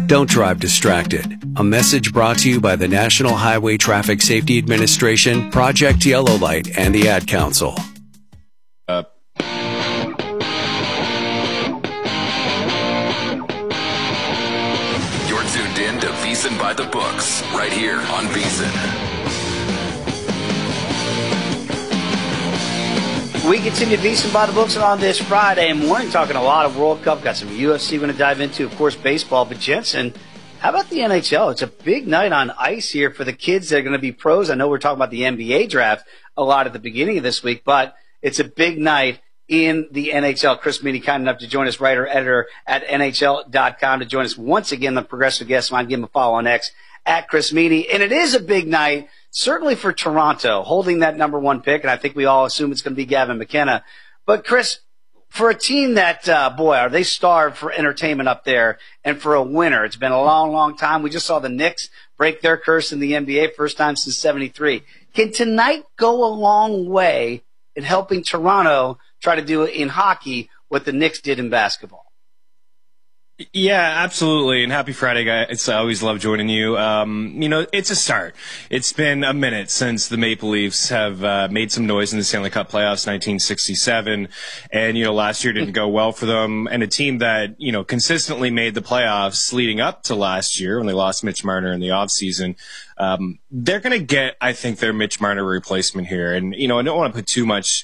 Don't drive distracted. A message brought to you by the National Highway Traffic Safety Administration, Project Yellow Light, and the Ad Council. You're tuned in to VSiN by the Books, right here on VSiN. We continue VSiN by the Books on this Friday morning, talking a lot of World Cup. Got some UFC we're going to dive into, of course, baseball. But Jensen, how about the NHL? It's a big night on ice here for the kids that are going to be pros. I know we're talking about the NBA draft a lot at the beginning of this week, but it's a big night in the NHL. Chris Meany, kind enough to join us, writer, editor at NHL.com, to join us once again, the Progressive Guest Line. Give him a follow on X at Chris Meany. And it is a big night, certainly for Toronto, holding that number one pick, and I think we all assume it's going to be Gavin McKenna. But, Chris, for a team that, boy, are they starved for entertainment up there and for a winner. It's been a long, long time. We just saw the Knicks break their curse in the NBA, first time since '73. Can tonight go a long way in helping Toronto try to do in hockey what the Knicks did in basketball? Yeah, absolutely. And happy Friday, guys. I always love joining you. It's a start. It's been a minute since the Maple Leafs have made some noise in the Stanley Cup playoffs, 1967. And, last year didn't go well for them. And a team that, consistently made the playoffs leading up to last year when they lost Mitch Marner in the offseason. They're going to get, I think, their Mitch Marner replacement here. And, I don't want to put too much,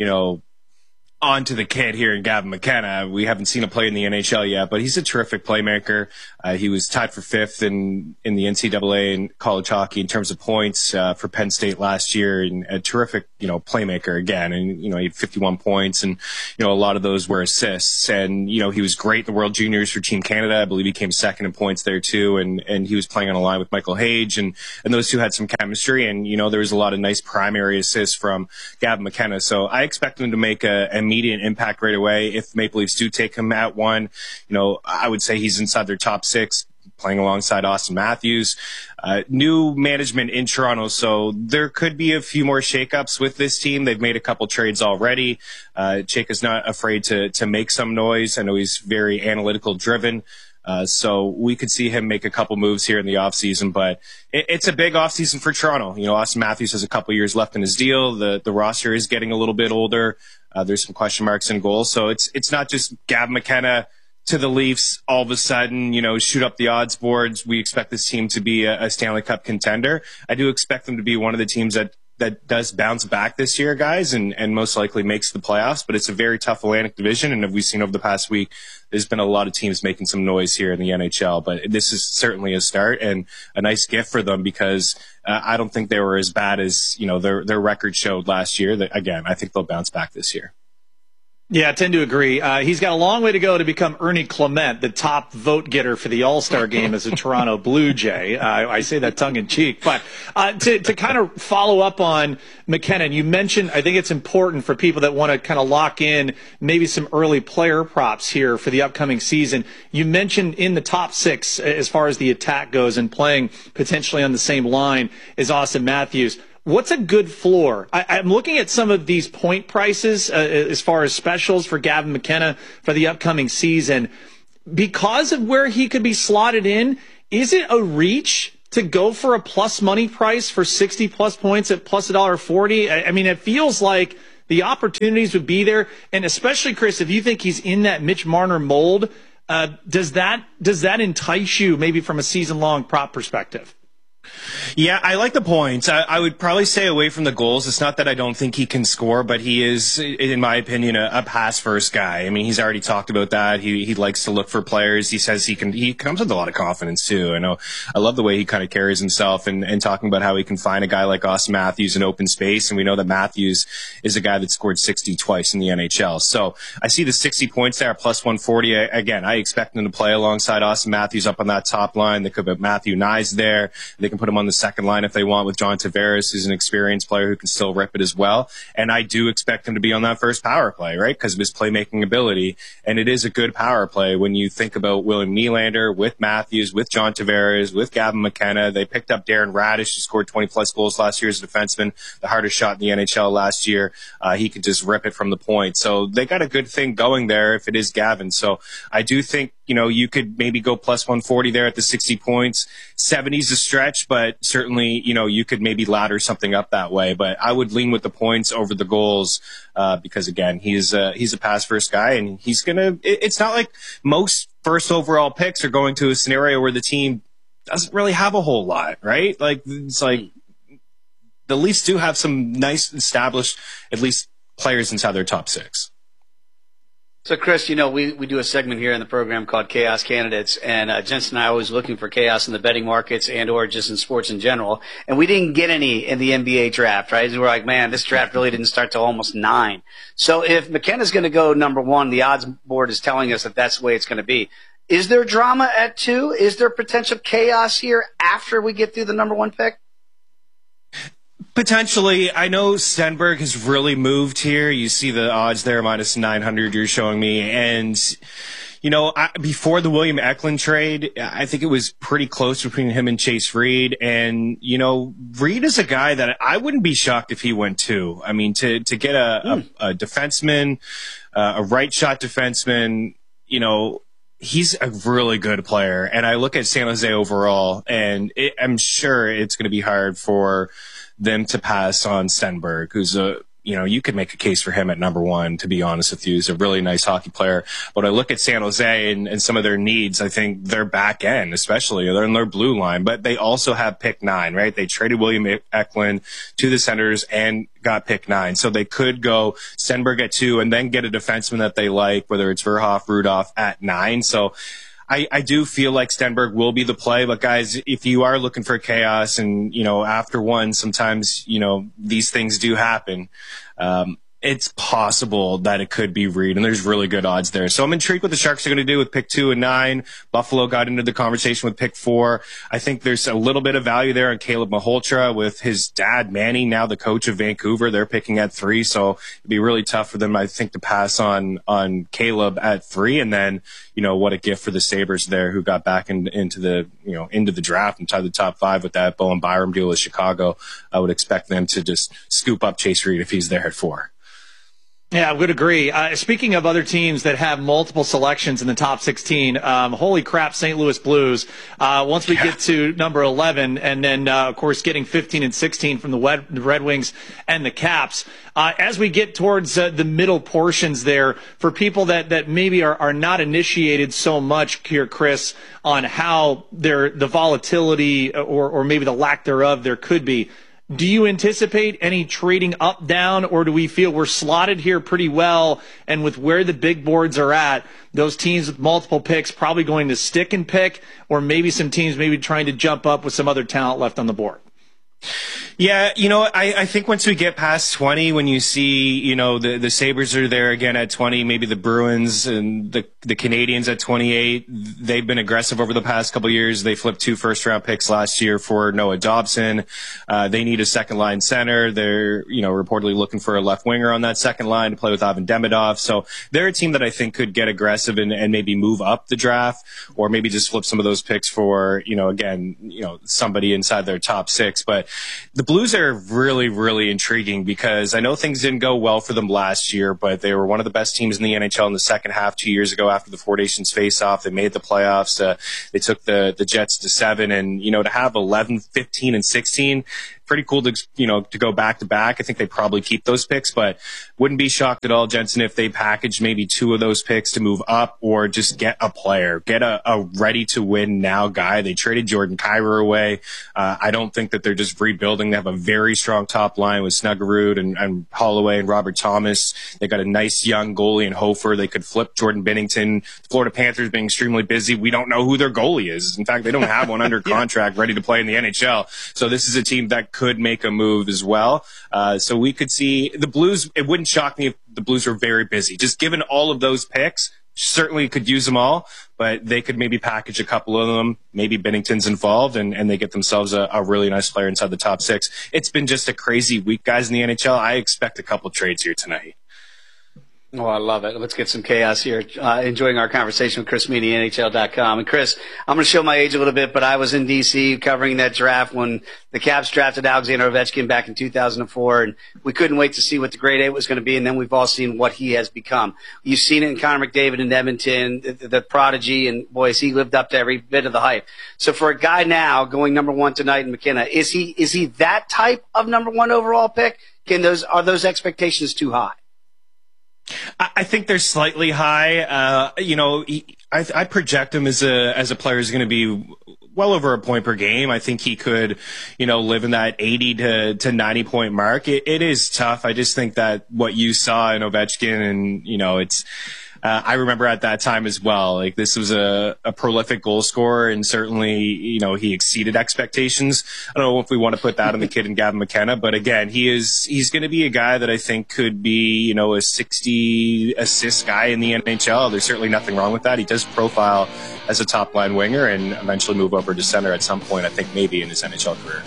onto the kid here in Gavin McKenna. We haven't seen him play in the NHL yet, but he's a terrific playmaker. He was tied for fifth in the NCAA in college hockey in terms of points for Penn State last year, and a terrific, playmaker again. And, he had 51 points, and, a lot of those were assists. And, he was great in the World Juniors for Team Canada. I believe he came second in points there too. And he was playing on a line with Michael Hage, and those two had some chemistry. And, there was a lot of nice primary assists from Gavin McKenna. So I expect him to make an immediate impact right away. If Maple Leafs do take him at one, I would say he's inside their top six, playing alongside Austin Matthews. New management in Toronto, so there could be a few more shakeups with this team. They've made a couple trades already. Jake is not afraid to make some noise. I know he's very analytical driven. So we could see him make a couple moves here in the offseason, but it's a big offseason for Toronto. Austin Matthews has a couple years left in his deal. The roster is getting a little bit older. There's some question marks in goal. So it's not just Gavin McKenna to the Leafs all of a sudden, shoot up the odds boards. We expect this team to be a Stanley Cup contender. I do expect them to be one of the teams that does bounce back this year, guys, and most likely makes the playoffs. But it's a very tough Atlantic division, and as we've seen over the past week, there's been a lot of teams making some noise here in the NHL. But this is certainly a start and a nice gift for them, because I don't think they were as bad as their record showed last year. Again, I think they'll bounce back this year. Yeah, I tend to agree. He's got a long way to go to become Ernie Clement, the top vote getter for the All-Star game as a Toronto Blue Jay. I say that tongue in cheek. But to kind of follow up on McKenna, you mentioned, I think it's important for people that want to kind of lock in maybe some early player props here for the upcoming season. You mentioned in the top six as far as the attack goes and playing potentially on the same line as Austin Matthews. What's a good floor? I'm looking at some of these point prices as far as specials for Gavin McKenna for the upcoming season. Because of where he could be slotted in, is it a reach to go for a plus money price for 60-plus points at plus $1.40? I mean, it feels like the opportunities would be there. And especially, Chris, if you think he's in that Mitch Marner mold, does that entice you maybe from a season-long prop perspective? Yeah, I like the points. I would probably stay away from the goals. It's not that I don't think he can score, but he is, in my opinion, a pass-first guy. I mean, he's already talked about that. He likes to look for players. He says he comes with a lot of confidence, too. I love the way he kind of carries himself and talking about how he can find a guy like Austin Matthews in open space. And we know that Matthews is a guy that scored 60 twice in the NHL. So I see the 60 points there, plus 140. Again, I expect him to play alongside Austin Matthews up on that top line. They could put Matthew Nyes there. They can put him on the second line if they want with John Tavares, who's an experienced player who can still rip it as well. And I do expect him to be on that first power play, right, because of his playmaking ability. And it is a good power play when you think about William Nylander with Matthews, with John Tavares, with Gavin McKenna. They picked up Darren Radish, who scored 20-plus goals last year as a defenseman, the hardest shot in the NHL last year. He could just rip it from the point. So they got a good thing going there if it is Gavin. So I do think you could maybe go plus 140 there at the 60 points. 70's a stretch, but certainly, you could maybe ladder something up that way. But I would lean with the points over the goals, because again, he's a pass first guy, and it's not like most first overall picks are going to a scenario where the team doesn't really have a whole lot, right? Like, it's like the Leafs do have some nice established, at least, players inside their top six. So, Chris, we do a segment here in the program called Chaos Candidates, and Jensen and I are always looking for chaos in the betting markets and or just in sports in general. And we didn't get any in the NBA draft, right? We're like, man, this draft really didn't start till almost 9. So if McKenna's going to go number 1, the odds board is telling us that that's the way it's going to be. Is there drama at 2? Is there potential chaos here after we get through the number 1 pick? Potentially. I know Stenberg has really moved here. You see the odds there, minus 900 you're showing me. And, before the William Eklund trade, I think it was pretty close between him and Chase Reed. And, Reed is a guy that I wouldn't be shocked if he went too. I mean, to get a defenseman, a right shot defenseman, he's a really good player. And I look at San Jose overall, and I'm sure it's going to be hard for them to pass on Stenberg, who's you could make a case for him at number 1, to be honest with you. He's a really nice hockey player. But I look at San Jose and some of their needs, I think their back end, especially, they're in their blue line, but they also have pick 9, right? They traded William Eklund to the Senators and got pick 9. So they could go Stenberg at 2 and then get a defenseman that they like, whether it's Verhoff, Rudolph at 9. So I do feel like Stenberg will be the play, but guys, if you are looking for chaos and, after 1, sometimes, these things do happen. It's possible that it could be Reed, and there's really good odds there. So I'm intrigued what the Sharks are going to do with pick 2 and 9. Buffalo got into the conversation with pick 4. I think there's a little bit of value there on Caleb Malhotra with his dad, Manny, now the coach of Vancouver. They're picking at 3, so it'd be really tough for them, I think, to pass on Caleb at 3. And then, what a gift for the Sabres there, who got back into the draft inside the top 5 with that Bowen Byram deal with Chicago. I would expect them to just scoop up Chase Reed if he's there at 4. Yeah, I would agree. Speaking of other teams that have multiple selections in the top 16, holy crap, St. Louis Blues. Once we get to number 11, and then, of course, getting 15 and 16 from the Red Wings and the Caps. As we get towards the middle portions there, for people that maybe are not initiated so much here, Chris, on how the volatility or maybe the lack thereof there could be, do you anticipate any trading up, down, or do we feel we're slotted here pretty well, and with where the big boards are at, those teams with multiple picks probably going to stick and pick, or maybe some teams maybe trying to jump up with some other talent left on the board? Yeah, I think once we get past 20, when you see, the Sabres are there again at 20, maybe the Bruins and the Canadiens at 28, they've been aggressive over the past couple of years. They flipped 2 first-round picks last year for Noah Dobson. They need a second-line center. They're, reportedly looking for a left winger on that second line to play with Ivan Demidov. So they're a team that I think could get aggressive and maybe move up the draft, or maybe just flip some of those picks for, somebody inside their top 6. But the Blues are really, really intriguing because I know things didn't go well for them last year, but they were one of the best teams in the NHL in the second half 2 years ago after the Four Nations face-off. They made the playoffs. They took the Jets to 7, and, to have 11, 15, and 16, pretty cool to go back to back. I think they probably keep those picks, but wouldn't be shocked at all, Jensen, if they package maybe 2 of those picks to move up, or just get a player, get a ready to win now guy. They traded Jordan Kyrou away. I don't think that they're just rebuilding. They have a very strong top line with Snuggerud and Holloway and Robert Thomas. They got a nice young goalie in Hofer. They could flip Jordan Binnington. The Florida Panthers being extremely busy. We don't know who their goalie is. In fact, they don't have one under contract ready to play in the NHL. So this is a team that could make a move as well. So we could see the Blues. It wouldn't shock me if the Blues were very busy. Just given all of those picks, certainly could use them all, but they could maybe package a couple of them. Maybe Binnington's involved, and they get themselves a really nice player inside the top 6. It's been just a crazy week, guys, in the NHL. I expect a couple trades here tonight. Oh, I love it. Let's get some chaos here. Enjoying our conversation with Chris Meany, NHL.com. And Chris, I'm going to show my age a little bit, but I was in D.C. covering that draft when the Caps drafted Alexander Ovechkin back in 2004, and we couldn't wait to see what the grade 8 was going to be, and then we've all seen what he has become. You've seen it in Connor McDavid in Edmonton, the prodigy, and boy, has he lived up to every bit of the hype. So for a guy now going number 1 tonight in McKenna, is he that type of number 1 overall pick? Are those expectations too high? I think they're slightly high. I project him as a player who's going to be well over a point per game. I think he could, live in that 80 to 90 point mark. It is tough. I just think that what you saw in Ovechkin, and it's. I remember at that time as well, like this was a prolific goal scorer, and certainly, he exceeded expectations. I don't know if we want to put that on the kid in Gavin McKenna, but again, he's going to be a guy that I think could be, a 60 assist guy in the NHL. There's certainly nothing wrong with that. He does profile as a top line winger and eventually move over to center at some point, I think maybe in his NHL career.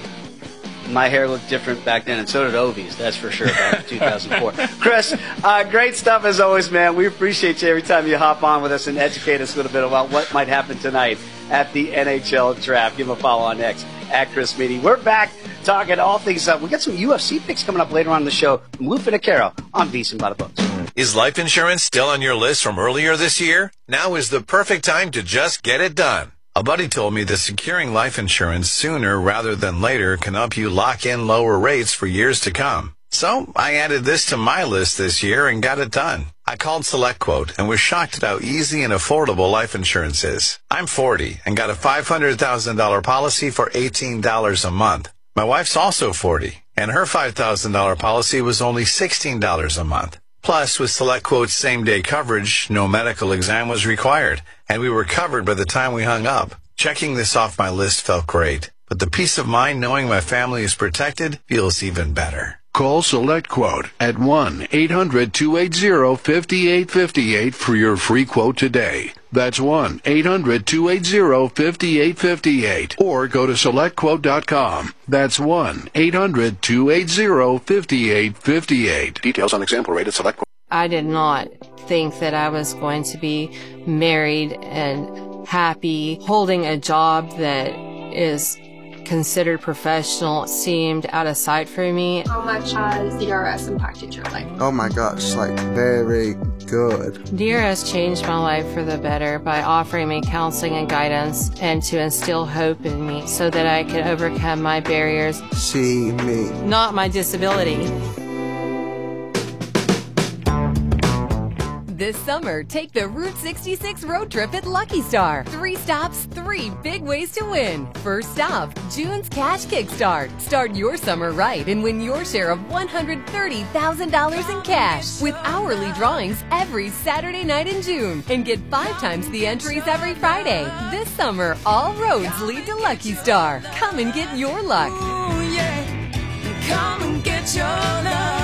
My hair looked different back then, and so did Ovi's, that's for sure, back in 2004. Chris, great stuff as always, man. We appreciate you every time you hop on with us and educate us a little bit about what might happen tonight at the NHL Draft. Give him a follow on X at Chris Meany. We're back talking all things up. We got some UFC picks coming up later on in the show from Lou Finocchiaro on VSiN by the Books. Is life insurance still on your list from earlier this year? Now is the perfect time to just get it done. A buddy told me that securing life insurance sooner rather than later can help you lock in lower rates for years to come. So I added this to my list this year and got it done. I called SelectQuote and was shocked at how easy and affordable life insurance is. I'm 40 and got a $500,000 policy for $18 a month. My wife's also 40, and her $5,000 policy was only $16 a month. Plus, with SelectQuote's same-day coverage, no medical exam was required, and we were covered by the time we hung up. Checking this off my list felt great, but the peace of mind knowing my family is protected feels even better. Call SelectQuote at 1-800-280-5858 for your free quote today. That's 1-800-280-5858. Or go to SelectQuote.com. That's 1-800-280-5858. Details on example rate at SelectQuote. I did not think that I was going to be married and happy. Holding a job that is considered professional seemed out of sight for me. How much has DRS impacted your life? Oh my gosh, very good. DRS changed my life for the better by offering me counseling and guidance and to instill hope in me so that I could overcome my barriers. See me. Not my disability. This summer, take the Route 66 road trip at Lucky Star. 3 stops, 3 big ways to win. First stop, June's Cash Kickstart. Start your summer right and win your share of $130,000 in cash with hourly drawings every Saturday night in June. And get 5 times the entries every Friday. This summer, all roads lead to Lucky Star. Come and get your luck. Ooh, yeah. Come and get your luck.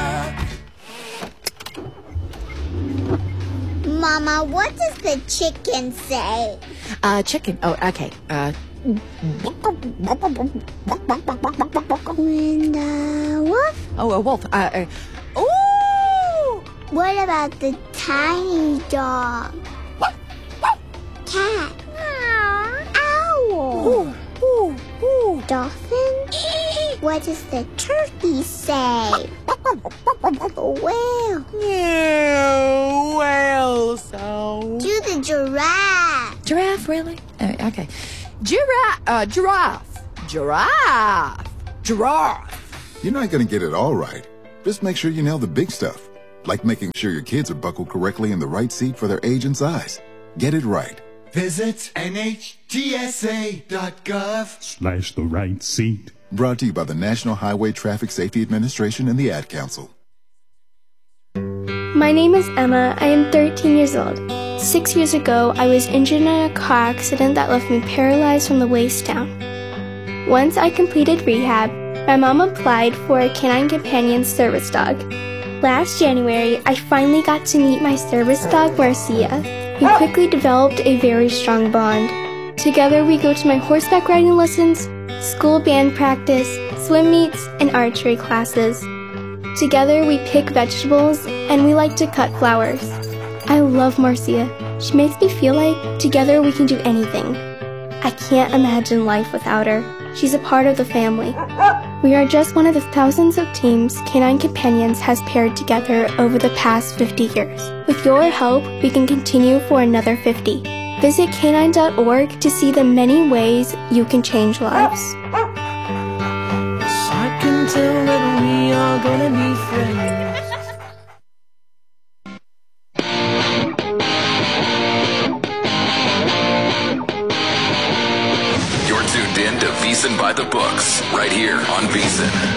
Mama, what does the chicken say? Chicken. Oh, okay. And wolf? Oh, a wolf. Ooh! What about the tiny dog? Cat. Owl. Ooh, ooh, ooh. Dolphin? What does the turkey say? Whale. Yeah, whale sound. Do the giraffe. Giraffe, really? Okay. Giraffe. Giraffe. You're not going to get it all right. Just make sure you nail the big stuff, like making sure your kids are buckled correctly in the right seat for their age and size. Get it right. Visit NHTSA.gov/the right seat. Brought to you by the National Highway Traffic Safety Administration and the Ad Council. My name is Emma. I am 13 years old. 6 years ago, I was injured in a car accident that left me paralyzed from the waist down. Once I completed rehab, my mom applied for a Canine Companion service dog. Last January, I finally got to meet my service dog, Marcia. We quickly developed a very strong bond. Together, we go to my horseback riding lessons, school band practice, swim meets, and archery classes. Together, we pick vegetables and we like to cut flowers. I love Marcia. She makes me feel like together we can do anything. I can't imagine life without her. She's a part of the family. We are just one of the thousands of teams Canine Companions has paired together over the past 50 years. With your help, we can continue for another 50. Visit canine.org to see the many ways you can change lives. I can tell that we are gonna be friends. You're tuned in to VSiN by the Books, right here on VSiN.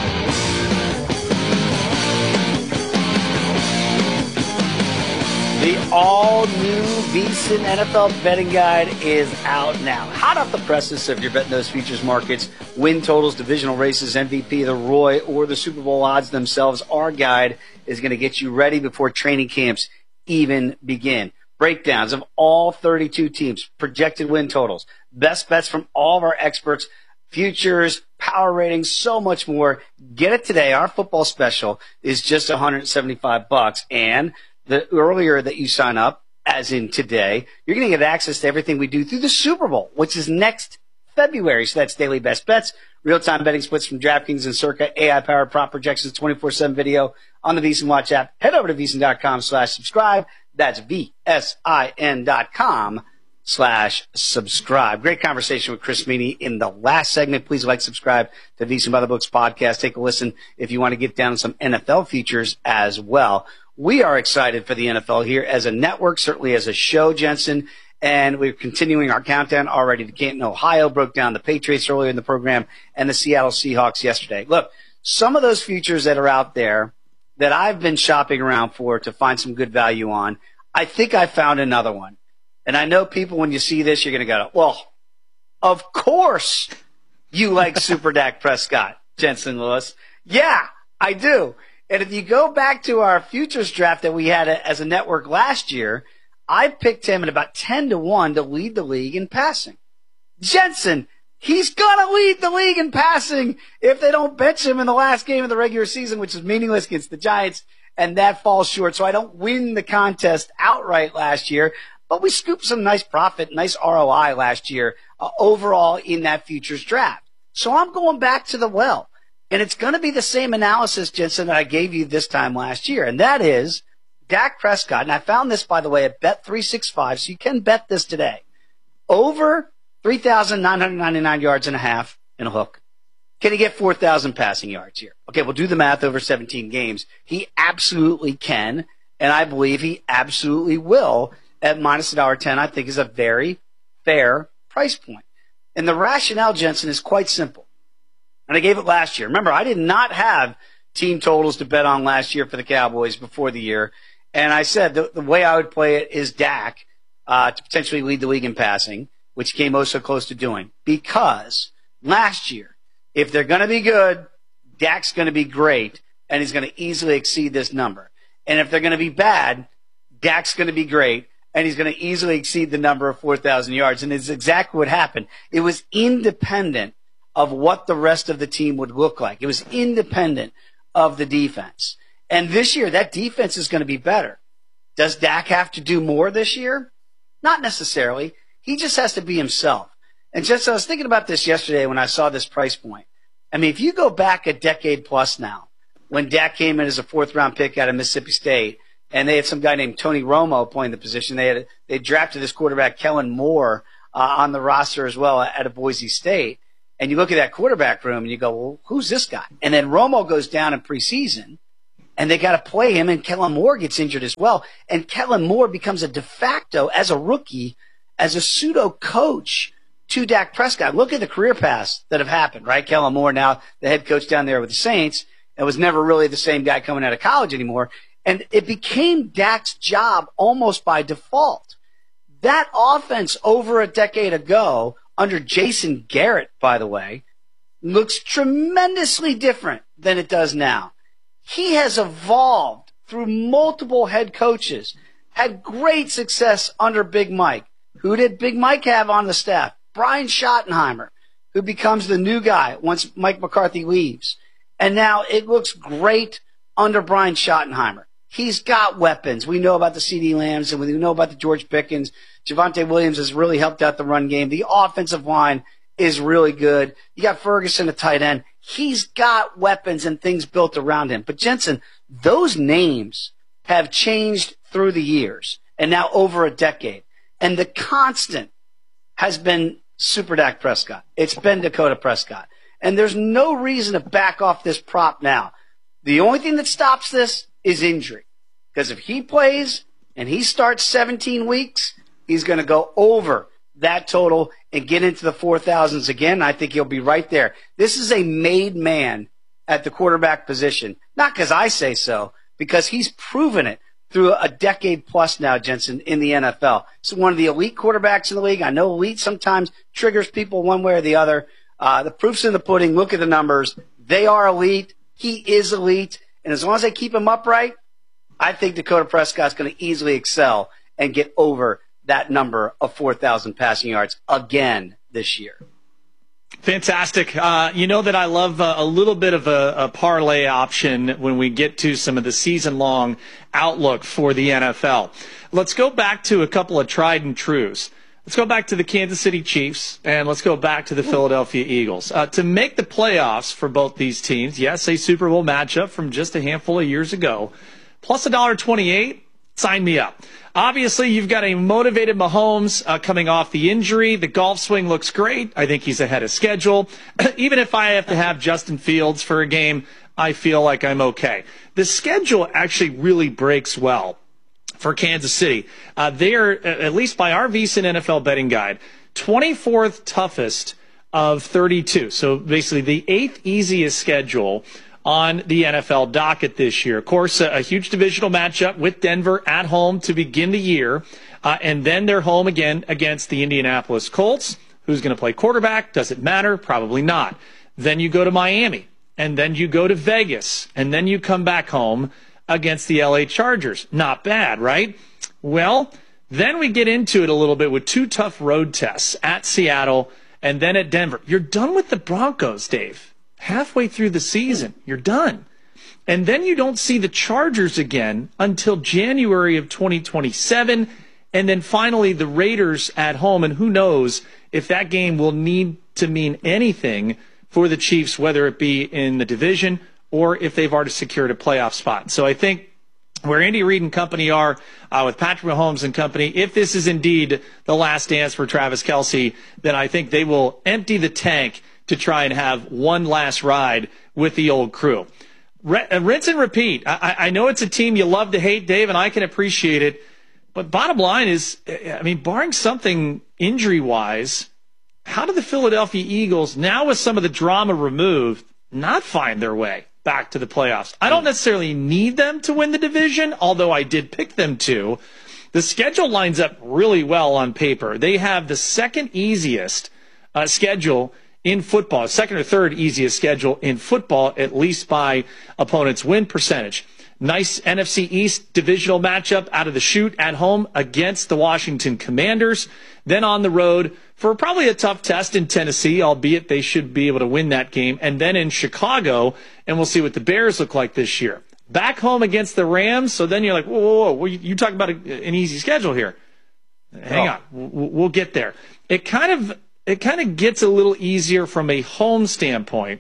The all-new VSiN NFL betting guide is out now. Hot off the presses, so if you're betting those futures markets, win totals, divisional races, MVP, the Roy, or the Super Bowl odds themselves, our guide is going to get you ready before training camps even begin. Breakdowns of all 32 teams, projected win totals, best bets from all of our experts, futures, power ratings, so much more. Get it today. Our football special is just $175, and the earlier that you sign up, as in today, you're going to get access to everything we do through the Super Bowl, which is next February. So that's daily best bets, real-time betting splits from DraftKings and Circa, AI-powered prop projections, 24/7 video on the VSiN Watch app. Head over to VSiN.com/subscribe. That's VSIN.com/subscribe. Great conversation with Chris Meany in the last segment. Please like, subscribe to VSiN by the Books podcast. Take a listen if you want to get down to some NFL features as well. We are excited for the NFL here as a network, certainly as a show, Jensen, and we're continuing our countdown already to Canton, Ohio. Broke down the Patriots earlier in the program and the Seattle Seahawks yesterday. Look, some of those futures that are out there that I've been shopping around for to find some good value on, I think I found another one. And I know people, when you see this, you're going to go, well, of course you like Super Dak Prescott, Jensen Lewis. Yeah, I do. And if you go back to our futures draft that we had as a network last year, I picked him at about 10-1 to lead the league in passing. Jensen, he's going to lead the league in passing if they don't bench him in the last game of the regular season, which is meaningless against the Giants, and that falls short. So I don't win the contest outright last year, but we scooped some nice profit, nice ROI last year overall in that futures draft. So I'm going back to the well. And it's going to be the same analysis, Jensen, that I gave you this time last year. And that is Dak Prescott. And I found this, by the way, at Bet365. So you can bet this today. Over 3,999 yards and a half in a hook. Can he get 4,000 passing yards here? Okay, we'll do the math over 17 games. He absolutely can. And I believe he absolutely will at minus $1.10. I think is a very fair price point. And the rationale, Jensen, is quite simple. And I gave it last year. Remember, I did not have team totals to bet on last year for the Cowboys before the year. And I said the way I would play it is Dak to potentially lead the league in passing, which he came oh so close to doing. Because last year, if they're going to be good, Dak's going to be great, and he's going to easily exceed this number. And if they're going to be bad, Dak's going to be great, and he's going to easily exceed the number of 4,000 yards. And it's exactly what happened. It was independent of what the rest of the team would look like. It was independent of the defense. And this year, that defense is going to be better. Does Dak have to do more this year? Not necessarily. He just has to be himself. And just I was thinking about this yesterday when I saw this price point. I mean, if you go back a decade plus now, when Dak came in as a fourth-round pick out of Mississippi State, and they had some guy named Tony Romo playing the position. They drafted this quarterback, Kellen Moore, on the roster as well out of Boise State. And you look at that quarterback room and you go, well, who's this guy? And then Romo goes down in preseason and they got to play him, and Kellen Moore gets injured as well. And Kellen Moore becomes a de facto, as a rookie, as a pseudo coach to Dak Prescott. Look at the career paths that have happened, right? Kellen Moore now the head coach down there with the Saints, and was never really the same guy coming out of college anymore. And it became Dak's job almost by default. That offense over a decade ago, under Jason Garrett, by the way, looks tremendously different than it does now. He has evolved through multiple head coaches, had great success under Big Mike. Who did Big Mike have on the staff? Brian Schottenheimer, who becomes the new guy once Mike McCarthy leaves. And now it looks great under Brian Schottenheimer. He's got weapons. We know about the CeeDee Lambs, and we know about the George Pickens. Javonte Williams has really helped out the run game. The offensive line is really good. You got Ferguson, a tight end. He's got weapons and things built around him. But Jensen, those names have changed through the years and now over a decade. And the constant has been Super Dak Prescott. It's been Dakota Prescott. And there's no reason to back off this prop now. The only thing that stops this is injury. Because if he plays and he starts 17 weeks, he's going to go over that total and get into the 4,000s again. I think he'll be right there. This is a made man at the quarterback position. Not because I say so, because he's proven it through a decade plus now, Jensen, in the NFL. So one of the elite quarterbacks in the league. I know elite sometimes triggers people one way or the other. The proof's in the pudding. Look at the numbers. They are elite. He is elite. And as long as they keep him upright, I think Dakota Prescott's going to easily excel and get over that number of 4,000 passing yards again this year. Fantastic. You know that I love a little bit of a parlay option when we get to some of the season-long outlook for the NFL. Let's go back to a couple of tried and trues. Let's go back to the Kansas City Chiefs, and let's go back to the Philadelphia Eagles. To make the playoffs for both these teams, yes, a Super Bowl matchup from just a handful of years ago, plus $1.28, sign me up. Obviously, you've got a motivated Mahomes coming off the injury. The golf swing looks great. I think he's ahead of schedule. Even if I have to have Justin Fields for a game, I feel like I'm okay. The schedule actually really breaks well for Kansas City. They are, at least by our VSiN NFL betting guide, 24th toughest of 32. So basically the 8th easiest schedule on the NFL docket this year. Of course, a huge divisional matchup with Denver at home to begin the year. And then they're home again against the Indianapolis Colts. Who's going to play quarterback? Does it matter? Probably not. Then you go to Miami. And then you go to Vegas. And then you come back home against the LA Chargers. Not bad, right? Well, then we get into it a little bit with 2 tough road tests at Seattle and then at Denver. You're done with the Broncos, Dave. Halfway through the season, you're done. And then you don't see the Chargers again until January of 2027. And then finally the Raiders at home. And who knows if that game will need to mean anything for the Chiefs, whether it be in the division or if they've already secured a playoff spot. So I think where Andy Reid and company are with Patrick Mahomes and company, if this is indeed the last dance for Travis Kelce, then I think they will empty the tank to try and have one last ride with the old crew. Rinse and repeat. I know it's a team you love to hate, Dave, and I can appreciate it. But bottom line is, I mean, barring something injury-wise, how do the Philadelphia Eagles, now with some of the drama removed, not find their way back to the playoffs? I don't necessarily need them to win the division, although I did pick them to. The schedule lines up really well on paper. They have the second easiest schedule in football, second or third easiest schedule in football, at least by opponent's win percentage. Nice NFC East divisional matchup out of the chute at home against the Washington Commanders. Then on the road for probably a tough test in Tennessee, albeit they should be able to win that game. And then in Chicago, and we'll see what the Bears look like this year. Back home against the Rams, so then you're like, whoa, you talking about an easy schedule here. Hang on, we'll get there. It kind of gets a little easier from a home standpoint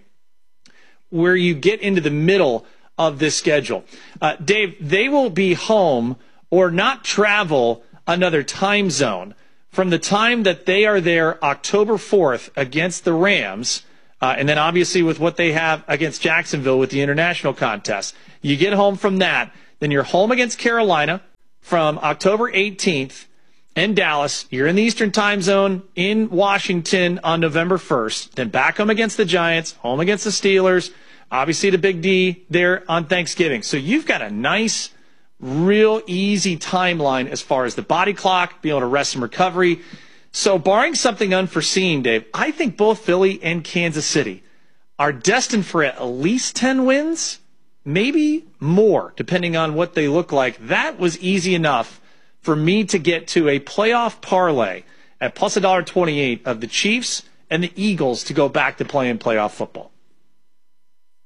where you get into the middle of this schedule. Dave, they will be home or not travel another time zone from the time that they are there October 4th against the Rams, and then obviously with what they have against Jacksonville with the international contest. You get home from that, then you're home against Carolina from October 18th, in Dallas, you're in the Eastern time zone in Washington on November 1st, then back home against the Giants, home against the Steelers, obviously the Big D there on Thanksgiving. So you've got a nice, real easy timeline as far as the body clock, being able to rest and recovery. So barring something unforeseen, Dave, I think both Philly and Kansas City are destined for at least 10 wins, maybe more, depending on what they look like. That was easy enough for me to get to a playoff parlay at plus $1.28 of the Chiefs and the Eagles to go back to playing playoff football.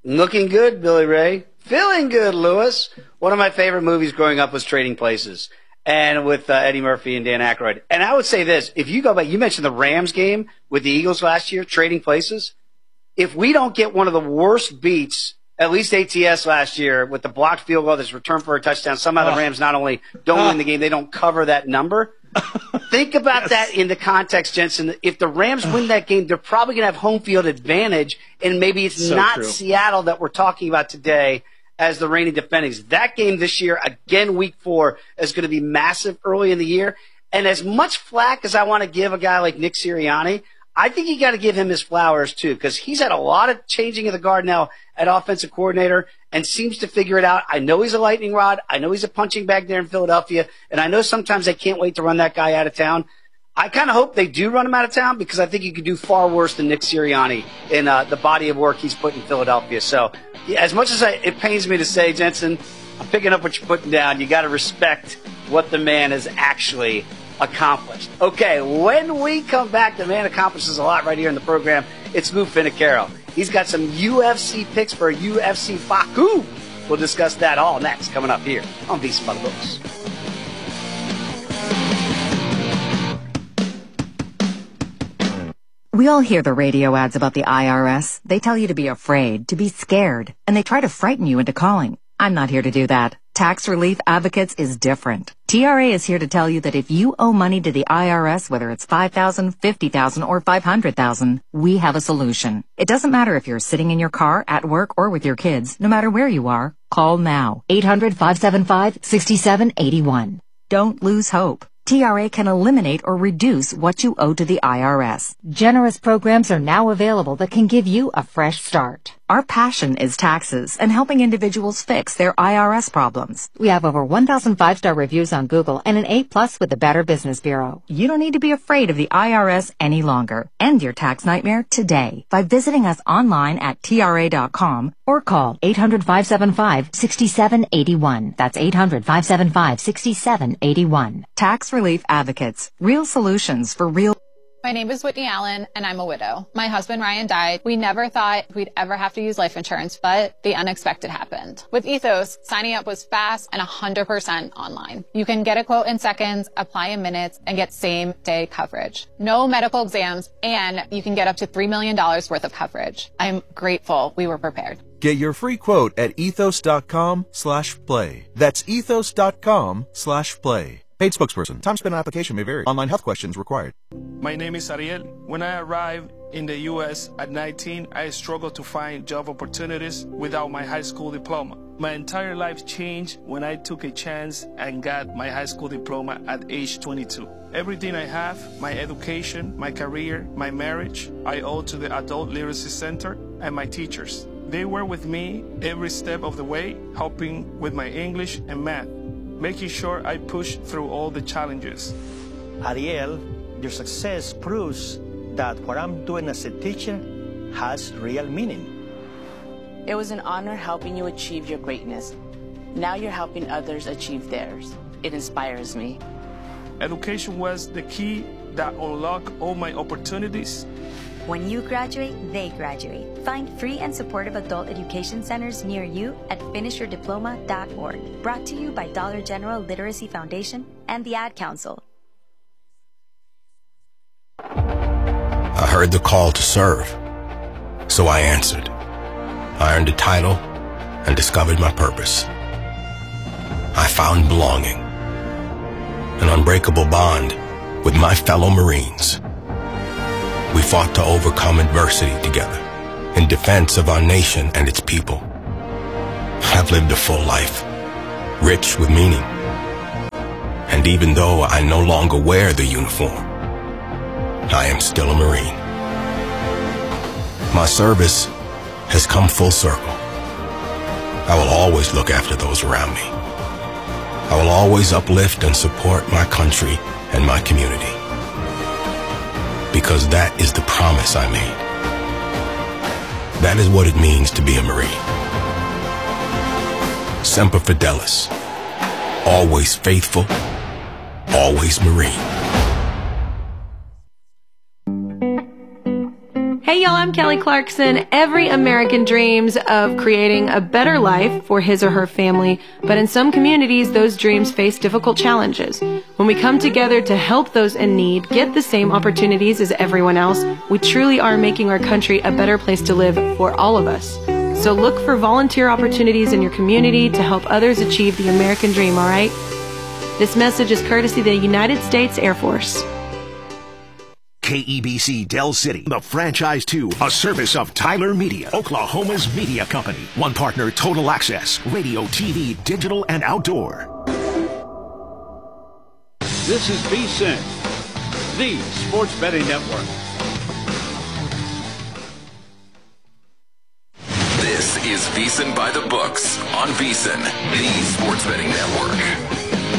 Looking good, Billy Ray. Feeling good, Lewis. One of my favorite movies growing up was Trading Places, and with Eddie Murphy and Dan Aykroyd. And I would say this, if you go back, you mentioned the Rams game with the Eagles last year, Trading Places. If we don't get one of the worst beats, at least ATS last year, with the blocked field goal that's returned for a touchdown, somehow the Rams not only don't win the game, they don't cover that number. Think about that in the context, Jensen. If the Rams win that game, they're probably going to have home field advantage, and maybe it's not true. Seattle that we're talking about today as the reigning defendings. That game this year, again, week 4, is going to be massive early in the year. And as much flack as I want to give a guy like Nick Sirianni, I think you got to give him his flowers too, because he's had a lot of changing of the guard now at offensive coordinator and seems to figure it out. I know he's a lightning rod. I know he's a punching bag there in Philadelphia, and I know sometimes they can't wait to run that guy out of town. I kind of hope they do run him out of town, because I think you could do far worse than Nick Sirianni in the body of work he's put in Philadelphia. So yeah, as much as it pains me to say, Jensen, I'm picking up what you're putting down. You got to respect what the man has actually accomplished. Okay, when we come back, the man accomplishes a lot right here in the program. It's Lou Finicaro. He's got some UFC picks for UFC Baku. We'll discuss that all next, coming up here on VSiN by the Books. We all hear the radio ads about the IRS. They tell you to be afraid, to be scared, and they try to frighten you into calling. I'm not here to do that. Tax Relief Advocates is different. TRA is here to tell you that if you owe money to the IRS, whether it's $5,000, $50,000, or $500,000, we have a solution. It doesn't matter if you're sitting in your car, at work, or with your kids. No matter where you are, call now. 800-575-6781. Don't lose hope. TRA can eliminate or reduce what you owe to the IRS. Generous programs are now available that can give you a fresh start. Our passion is taxes and helping individuals fix their IRS problems. We have over 1,000 5-star reviews on Google and an A+ with the Better Business Bureau. You don't need to be afraid of the IRS any longer. End your tax nightmare today by visiting us online at TRA.com or call 800-575-6781. That's 800-575-6781. Tax Relief Advocates. Real solutions for real. My name is Whitney Allen, and I'm a widow. My husband, Ryan, died. We never thought we'd ever have to use life insurance, but the unexpected happened. With Ethos, signing up was fast and 100% online. You can get a quote in seconds, apply in minutes, and get same-day coverage. No medical exams, and you can get up to $3 million worth of coverage. I'm grateful we were prepared. Get your free quote at ethos.com/play. That's ethos.com/play. Paid spokesperson. Time spent on application may vary. Online health questions required. My name is Ariel. When I arrived in the U.S. at 19, I struggled to find job opportunities without my high school diploma. My entire life changed when I took a chance and got my high school diploma at age 22. Everything I have, my education, my career, my marriage, I owe to the Adult Literacy Center and my teachers. They were with me every step of the way, helping with my English and math, making sure I push through all the challenges. Ariel, your success proves that what I'm doing as a teacher has real meaning. It was an honor helping you achieve your greatness. Now you're helping others achieve theirs. It inspires me. Education was the key that unlocked all my opportunities. When you graduate, they graduate. Find free and supportive adult education centers near you at finishyourdiploma.org. Brought to you by Dollar General Literacy Foundation and the Ad Council. I heard the call to serve, so I answered. I earned a title and discovered my purpose. I found belonging, an unbreakable bond with my fellow Marines. We fought to overcome adversity together in defense of our nation and its people. I've lived a full life, rich with meaning. And even though I no longer wear the uniform, I am still a Marine. My service has come full circle. I will always look after those around me. I will always uplift and support my country and my community. Because that is the promise I made. That is what it means to be a Marine. Semper Fidelis. Always faithful, always Marine. Hey y'all, I'm Kelly Clarkson. Every American dreams of creating a better life for his or her family, but in some communities, those dreams face difficult challenges. When we come together to help those in need get the same opportunities as everyone else, we truly are making our country a better place to live for all of us. So look for volunteer opportunities in your community to help others achieve the American dream, all right? This message is courtesy of the United States Air Force. KEBC Del City, the Franchise 2, a service of Tyler Media, Oklahoma's media company. One partner, Total Access, radio, TV, digital, and outdoor. This is VSiN, the Sports Betting Network. This is VSiN by the Books on VSiN, the Sports Betting Network.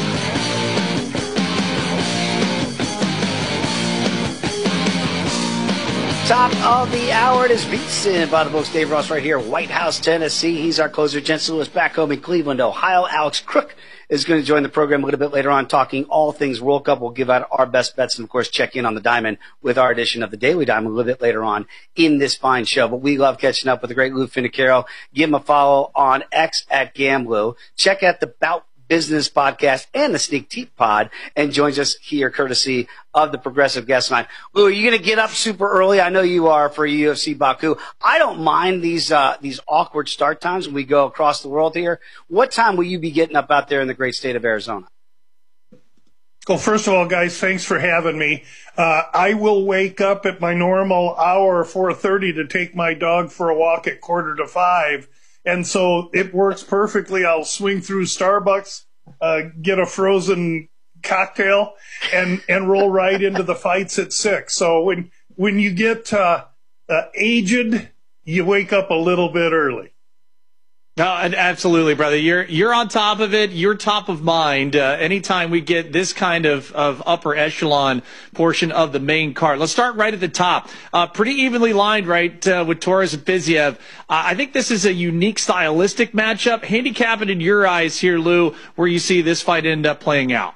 Top of the hour, it is VSiN by the Books. Dave Ross right here, White House, Tennessee. He's our closer. Jensen Lewis back home in Cleveland, Ohio. Alex Crook is going to join the program a little bit later on, talking all things World Cup. We'll give out our best bets and, of course, check in on the Diamond with our edition of the Daily Diamond a little bit later on in this fine show. But we love catching up with the great Lou Finicaro. Give him a follow on X at Gamblou. Check out the Bout Business Podcast and the Sneak Teep Pod, and joins us here courtesy of the Progressive Guest Line. Lou, are you going to get up super early? I know you are for UFC Baku. I don't mind these awkward start times when we go across the world here. What time will you be getting up out there in the great state of Arizona? Well, first of all, guys, thanks for having me. I will wake up at my normal hour, 4:30, to take my dog for a walk at 4:45. And so it works perfectly. I'll swing through Starbucks, get a frozen cocktail, and roll right into the fights at 6. So when you get aged, you wake up a little bit early. No, absolutely, brother. You're on top of it. You're top of mind. Anytime we get this kind of upper echelon portion of the main card. Let's start right at the top. Pretty evenly lined, right, with Torres and Fiziev. I think this is a unique stylistic matchup. Handicap it in your eyes here, Lou, where you see this fight end up playing out.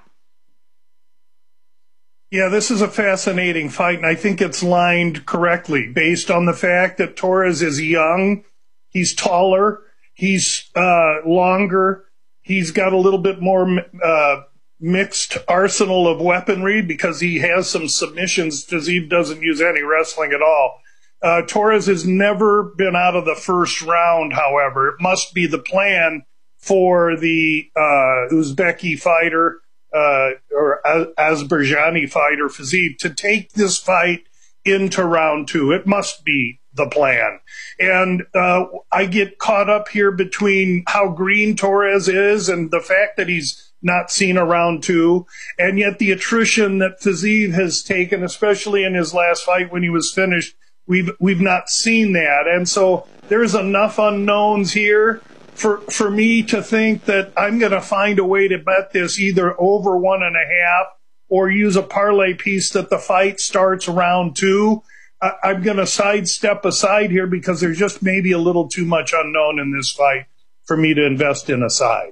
Yeah, this is a fascinating fight, and I think it's lined correctly based on the fact that Torres is young, he's taller, he's longer, he's got a little bit more mixed arsenal of weaponry because he has some submissions. Fiziev doesn't use any wrestling at all. Torres has never been out of the first round, however. It must be the plan for the Uzbeki fighter or Azerbaijani fighter, Fiziev, to take this fight into round 2. It must be the plan. And I get caught up here between how green Torres is and the fact that he's not seen a round 2, and yet the attrition that Fiziev has taken, especially in his last fight when he was finished, we've not seen that. And so there's enough unknowns here for me to think that I'm going to find a way to bet this either over 1.5 or use a parlay piece that the fight starts round 2. I'm going to sidestep aside here because there's just maybe a little too much unknown in this fight for me to invest in a side.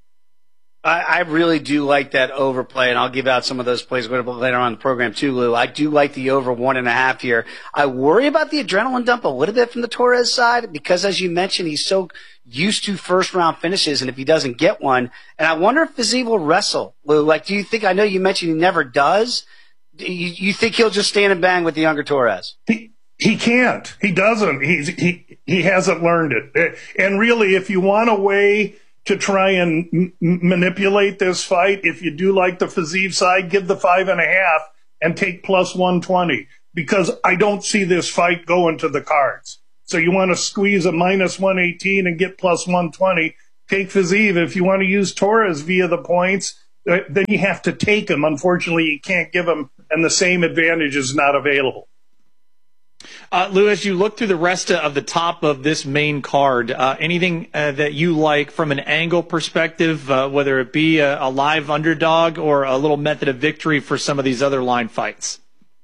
I really do like that overplay, and I'll give out some of those plays a little bit later on in the program too, Lou. I do like the over 1.5 here. I worry about the adrenaline dump a little bit from the Torres side because, as you mentioned, he's so used to first-round finishes, and if he doesn't get one, and I wonder if Fiziev will wrestle, Lou. Like, do you think, I know you mentioned he never does, you think he'll just stand and bang with the younger Torres? He can't. He doesn't. He hasn't learned it. And really, if you want a way to try and manipulate this fight, if you do like the Fiziev side, give the 5.5 and take plus 120, because I don't see this fight going to the cards. So you want to squeeze a minus 118 and get plus 120, take Fiziev. If you want to use Torres via the points, then you have to take him. Unfortunately, you can't give him, and the same advantage is not available. Lou, as you look through the rest of the top of this main card, anything that you like from an angle perspective, whether it be a live underdog or a little method of victory for some of these other line fights?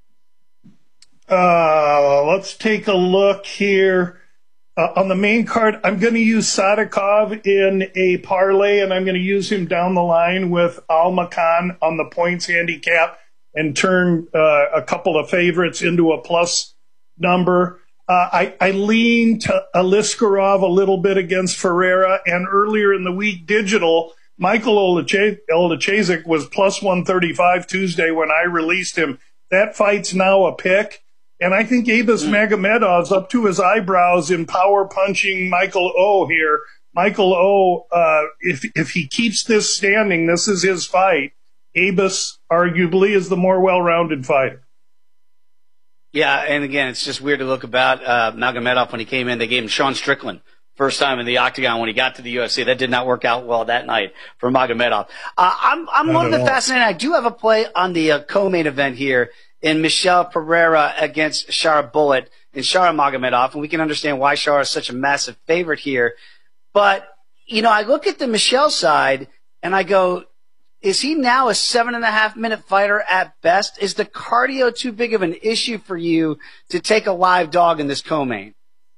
Let's take a look here. On the main card, I'm going to use Sadikov in a parlay, and I'm going to use him down the line with Al-Makan on the points handicap and turn a couple of favorites into a plus number. I lean to Aliskerov a little bit against Ferreira, and earlier in the week, digital, Michael Olechayzik was plus 135 Tuesday when I released him. That fight's now a pick, and I think Abus Magomedov's up to his eyebrows in power punching Michael O here. Michael O, if he keeps this standing, this is his fight. Abus arguably is the more well-rounded fighter. Yeah, and again, it's just weird to look about Magomedov when he came in. They gave him Sean Strickland first time in the octagon when he got to the UFC. That did not work out well that night for Magomedov. I'm a little bit fascinated. I do have a play on the co-main event here in Michelle Pereira against Shara Bullet and Shara Magomedov, and we can understand why Shara is such a massive favorite here. But, you know, I look at the Michelle side and I go, is he now a 7.5-minute fighter at best? Is the cardio too big of an issue for you to take a live dog in this co-main?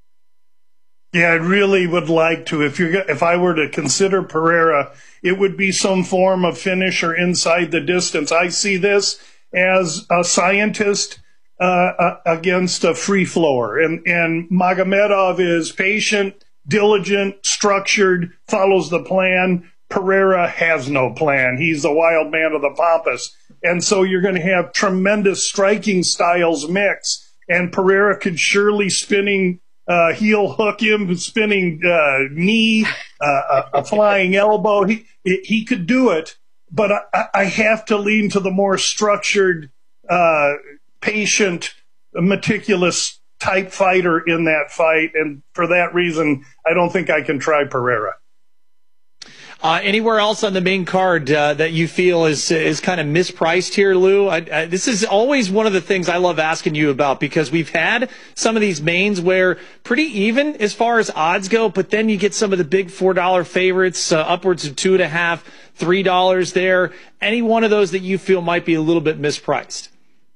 Yeah, I really would like to. If I were to consider Pereira, it would be some form of finisher inside the distance. I see this as a scientist against a free flower. And Magomedov is patient, diligent, structured, follows the plan. Pereira has no plan. He's the wild man of the pampas. And so you're going to have tremendous striking styles mix. And Pereira could surely spinning heel hook him, spinning knee, a flying elbow. He could do it. But I have to lean to the more structured, patient, meticulous type fighter in that fight. And for that reason, I don't think I can try Pereira. Anywhere else on the main card that you feel is kind of mispriced here, Lou? This is always one of the things I love asking you about, because we've had some of these mains where pretty even as far as odds go, but then you get some of the big $4 favorites, upwards of $2.50, $3 there. Any one of those that you feel might be a little bit mispriced?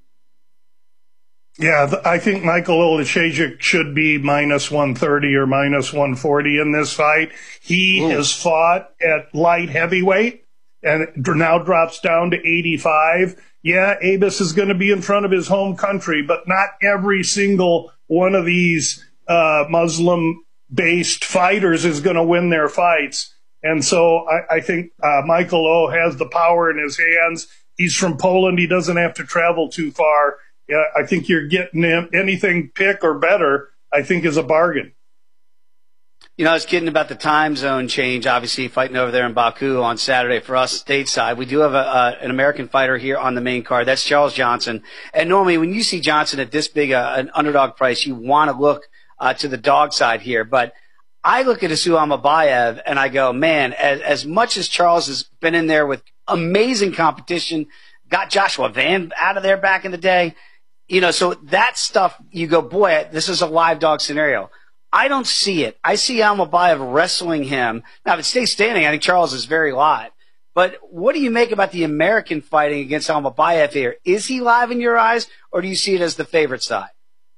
Yeah, I think Michael Olechayzik should be minus 130 or minus 140 in this fight. He has fought at light heavyweight and now drops down to 85. Yeah, Abus is going to be in front of his home country, but not every single one of these Muslim-based fighters is going to win their fights. And so I think Michael O has the power in his hands. He's from Poland. He doesn't have to travel too far. Yeah, I think you're getting him anything pick or better, I think, is a bargain. You know, I was kidding about the time zone change, obviously, fighting over there in Baku on Saturday for us stateside. We do have an American fighter here on the main card. That's Charles Johnson. And normally when you see Johnson at this big an underdog price, you want to look to the dog side here. But I look at Asu Amabayev and I go, man, as much as Charles has been in there with amazing competition, got Joshua Van out of there back in the day, you know, so that stuff, you go, boy, this is a live dog scenario. I don't see it. I see Almabayev wrestling him. Now, if it stays standing, I think Charles is very live. But what do you make about the American fighting against Almabayev here? Is he live in your eyes, or do you see it as the favorite side?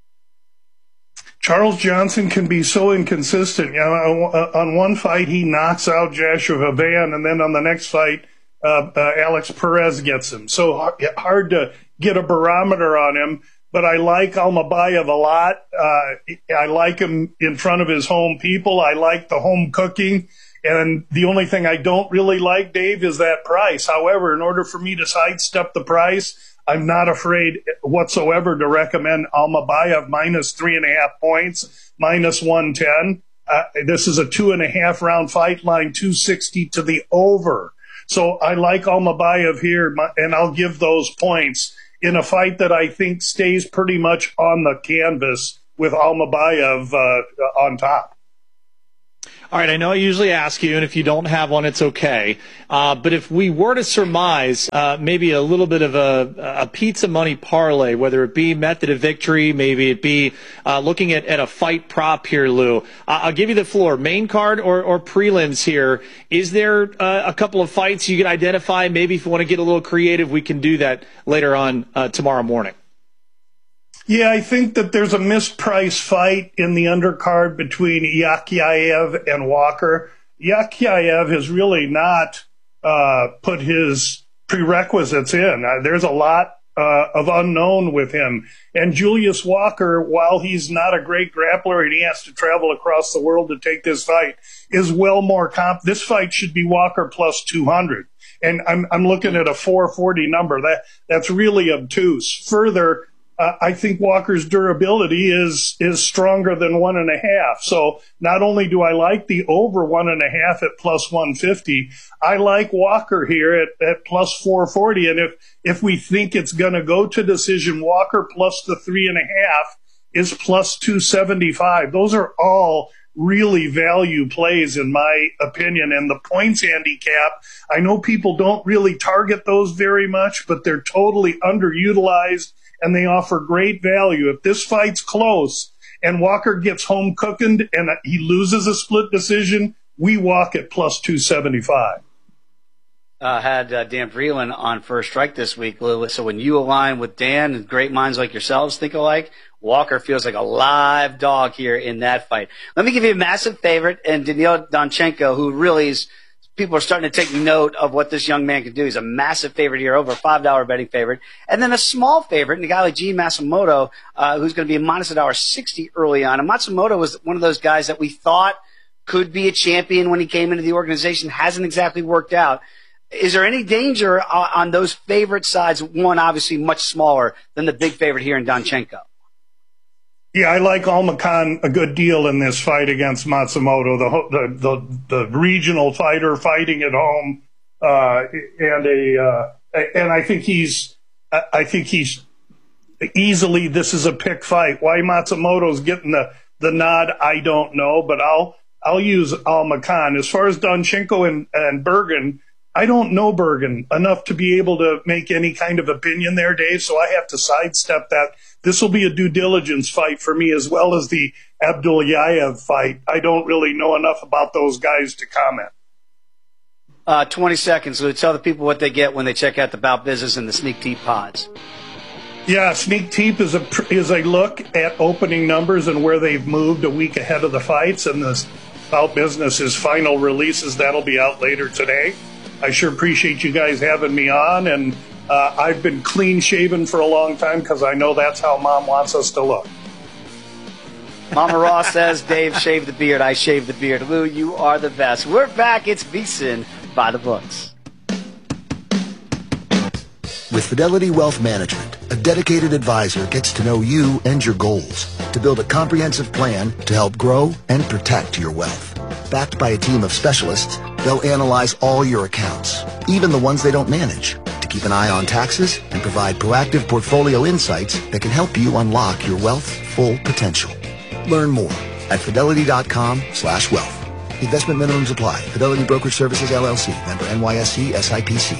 Charles Johnson can be so inconsistent. You know, on one fight, he knocks out Joshua Van, and then on the next fight, Alex Perez gets him. So hard to get a barometer on him, but I like Almabayev a lot. I like him in front of his home people. I like the home cooking. And the only thing I don't really like, Dave, is that price. However, in order for me to sidestep the price, I'm not afraid whatsoever to recommend Almabayev minus 3.5 points, minus 110. This is a 2.5 round fight, line 260 to the over. So I like Almabayev here, and I'll give those points in a fight that I think stays pretty much on the canvas with Almabayev on top. All right, I know I usually ask you, and if you don't have one, it's okay. But if we were to surmise maybe a little bit of a pizza money parlay, whether it be method of victory, maybe it be looking at a fight prop here, Lou, I'll give you the floor. Main card or prelims here. Is there a couple of fights you can identify? Maybe if you want to get a little creative, we can do that later on tomorrow morning. Yeah, I think that there's a mispriced fight in the undercard between Yakiaev and Walker. Yakiaev has really not put his prerequisites in. There's a lot of unknown with him. And Julius Walker, while he's not a great grappler and he has to travel across the world to take this fight, is well more this fight should be Walker plus 200. And I'm looking at a 440 number. That's really obtuse. Further, I think Walker's durability is stronger than 1.5. So not only do I like the over 1.5 at plus 150, I like Walker here at plus 440. And if we think it's going to go to decision, Walker plus the 3.5 is plus 275. Those are all really value plays in my opinion. And the points handicap, I know people don't really target those very much, but they're totally underutilized and they offer great value. If this fight's close and Walker gets home cooking and he loses a split decision, we walk at plus 275. Had Dan Vreeland on First Strike this week, Lewis. So when you align with Dan and great minds like yourselves think alike, Walker feels like a live dog here in that fight. Let me give you a massive favorite, and Daniil Danchenko, who really is, people are starting to take note of what this young man can do. He's a massive favorite here, over a $5 betting favorite. And then a small favorite, and a guy like Gene Matsumoto, who's going to be a minus $1.60 early on. And Matsumoto was one of those guys that we thought could be a champion when he came into the organization. Hasn't exactly worked out. Is there any danger on those favorite sides? One, obviously, much smaller than the big favorite here in Danchenko. Yeah, I like Almacan a good deal in this fight against Matsumoto, the regional fighter fighting at home, and I think he's easily, this is a pick fight. Why Matsumoto's getting the nod, I don't know, but I'll use Almacan. As far as Danchenko and Bergen, I don't know Bergen enough to be able to make any kind of opinion there, Dave, so I have to sidestep that. This will be a due diligence fight for me as well as the Abdulayev fight. I don't really know enough about those guys to comment. 20 seconds. So tell the people what they get when they check out the Bout Business and the Sneak Teep pods. Yeah, Sneak Teep is a look at opening numbers and where they've moved a week ahead of the fights, and the Bout Business's final releases. That'll be out later today. I sure appreciate you guys having me on, and I've been clean-shaven for a long time because I know that's how Mom wants us to look. Mama Ross says, Dave, shave the beard. I shave the beard. Lou, you are the best. We're back. It's VSiN by the books. With Fidelity Wealth Management, a dedicated advisor gets to know you and your goals to build a comprehensive plan to help grow and protect your wealth. Backed by a team of specialists, they'll analyze all your accounts, even the ones they don't manage, to keep an eye on taxes and provide proactive portfolio insights that can help you unlock your wealth's full potential. Learn more at fidelity.com/wealth. Investment minimums apply. Fidelity Brokerage Services, LLC. Member NYSE SIPC.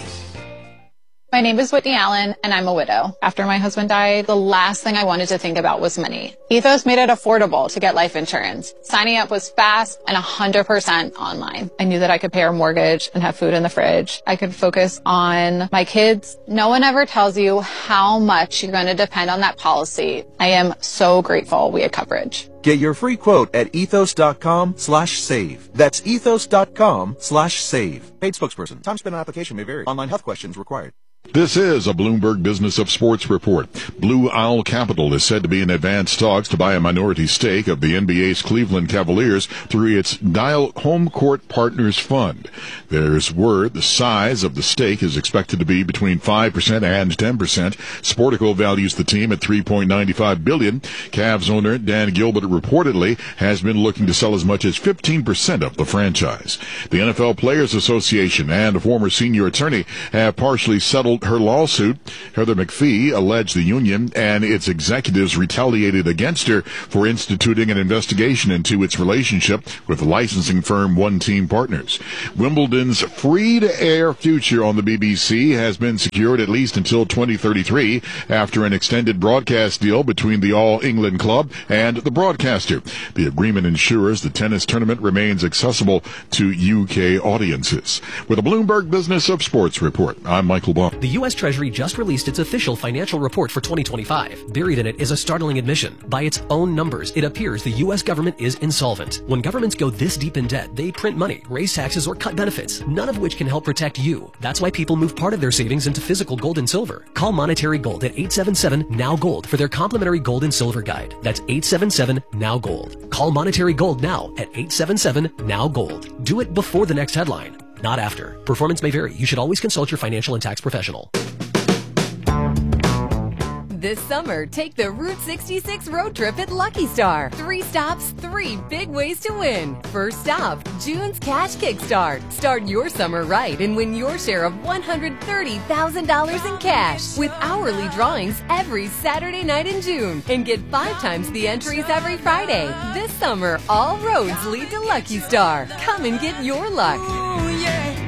My name is Whitney Allen, and I'm a widow. After my husband died, the last thing I wanted to think about was money. Ethos made it affordable to get life insurance. Signing up was fast and 100% online. I knew that I could pay our mortgage and have food in the fridge. I could focus on my kids. No one ever tells you how much you're going to depend on that policy. I am so grateful we had coverage. Get your free quote at ethos.com/save. That's ethos.com/save. Paid spokesperson. Time spent on application may vary. Online health questions required. This is a Bloomberg Business of Sports report. Blue Owl Capital is said to be in advanced talks to buy a minority stake of the NBA's Cleveland Cavaliers through its Dial Home Court Partners Fund. There's word the size of the stake is expected to be between 5% and 10%. Sportico values the team at $3.95 billion. Cavs owner Dan Gilbert reportedly has been looking to sell as much as 15% of the franchise. The NFL Players Association and a former senior attorney have partially settled her lawsuit. Heather McPhee alleged the union and its executives retaliated against her for instituting an investigation into its relationship with licensing firm One Team Partners. Wimbledon's free-to-air future on the BBC has been secured at least until 2033 after an extended broadcast deal between the All England Club and the broadcaster. The agreement ensures the tennis tournament remains accessible to UK audiences. With a Bloomberg Business of Sports report, I'm Michael Baum. The U.S. Treasury just released its official financial report for 2025. Buried in it is a startling admission. By its own numbers, it appears the U.S. government is insolvent. When governments go this deep in debt, they print money, raise taxes, or cut benefits, none of which can help protect you. That's why people move part of their savings into physical gold and silver. Call Monetary Gold at 877-NOW-GOLD for their complimentary gold and silver guide. That's 877-NOW-GOLD. Call Monetary Gold now at 877-NOW-GOLD. Do it before the next headline, not after. Performance may vary. You should always consult your financial and tax professional. This summer, take the Route 66 road trip at Lucky Star. 3 stops, 3 big ways to win. First stop, June's Cash Kickstart. Start your summer right and win your share of $130,000 in cash with hourly drawings every Saturday night in June. And get 5 times the entries every Friday. This summer, all roads lead to Lucky Star. Come and get your luck. Ooh, yeah.